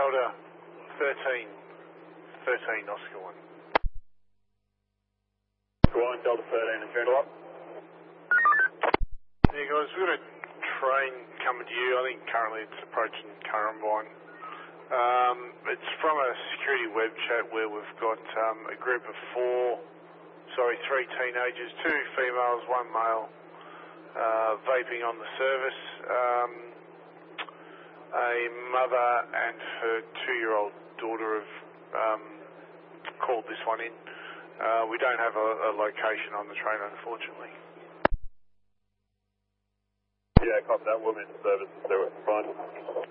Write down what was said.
Delta 13 Oscar 1. Go on, Delta 13 and turn up. Yeah guys, we've got a train coming to you. I think currently it's approaching Currumbine. It's from a security web chat where we've got a group of three teenagers, 2 females, 1 male, vaping on the service. A mother and her 2-year-old daughter have called this one in. We don't have a location on the train, unfortunately. Yeah, copy that. We'll meet the service and see what's fine.